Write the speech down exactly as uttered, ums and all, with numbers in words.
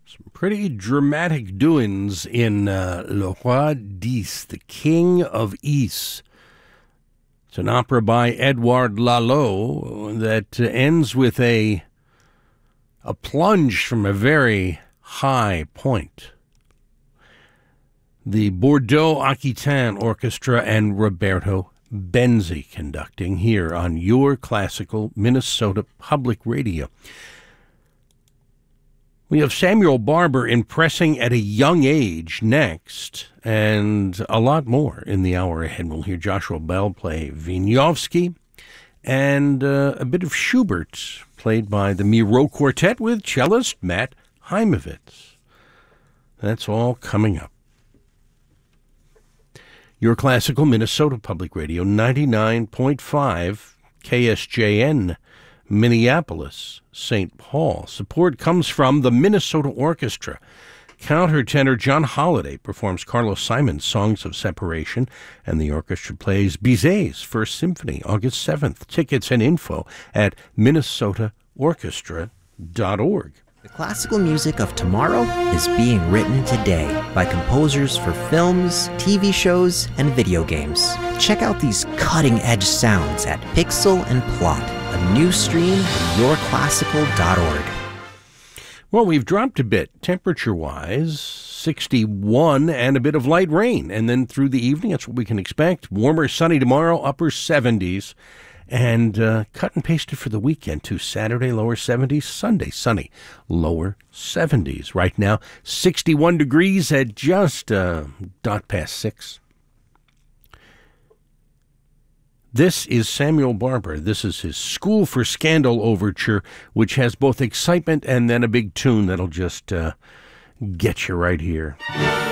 Pretty dramatic doings in uh, Le Roi d'Ys, the King of Ys. It's an opera by Edouard Lalo that uh, ends with a a plunge from a very high point. The Bordeaux Aquitaine Orchestra and Roberto Benzi conducting here on your classical Minnesota Public Radio. We have Samuel Barber impressing at a young age next, and a lot more in the hour ahead. We'll hear Joshua Bell play Wieniawski, and uh, a bit of Schubert, played by the Miro Quartet with cellist Matt Heimovitz. That's all coming up. Your classical Minnesota Public Radio, ninety-nine point five K S J N, Minneapolis, Saint Paul. Support comes from the Minnesota Orchestra. Countertenor John Holliday performs Carlos Simon's Songs of Separation, and the orchestra plays Bizet's First Symphony, August seventh. Tickets and info at minnesota orchestra dot org. The classical music of tomorrow is being written today by composers for films, T V shows, and video games. Check out these cutting-edge sounds at Pixel and Plot, a new stream at your classical dot org. Well, we've dropped a bit temperature-wise, sixty-one and a bit of light rain. And then through the evening, that's what we can expect. Warmer, sunny tomorrow, upper seventies. And uh, cut and pasted for the weekend to Saturday, lower seventies, Sunday, sunny, lower seventies. Right now, sixty-one degrees at just uh, dot past six. This is Samuel Barber. This is his School for Scandal overture, which has both excitement and then a big tune that'll just uh, get you right here.